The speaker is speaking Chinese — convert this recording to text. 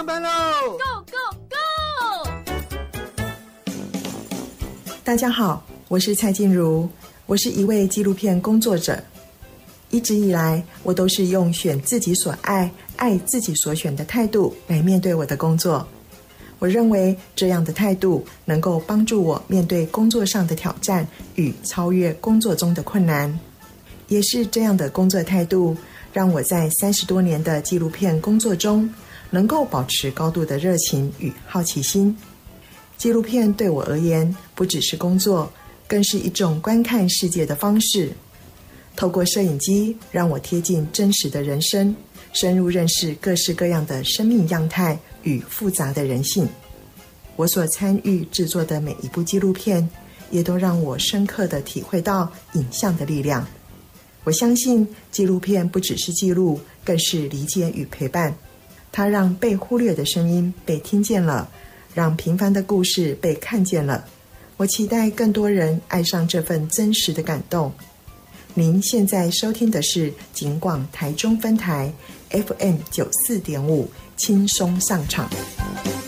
班喽 ！Go Go Go！ 大家好，我是蔡静茹，我是一位纪录片工作者。一直以来，我都是用选自己所爱、爱自己所选的态度来面对我的工作。我认为这样的态度能够帮助我面对工作上的挑战与超越工作中的困难。也是这样的工作态度，让我在30多年的纪录片工作中，能够保持高度的热情与好奇心。纪录片对我而言，不只是工作，更是一种观看世界的方式。透过摄影机，让我贴近真实的人生，深入认识各式各样的生命样态与复杂的人性。我所参与制作的每一部纪录片，也都让我深刻地体会到影像的力量。我相信纪录片不只是记录，更是理解与陪伴。它让被忽略的声音被听见了，让平凡的故事被看见了。我期待更多人爱上这份真实的感动。您现在收听的是警广台中分台 FM 94.5，轻松上场。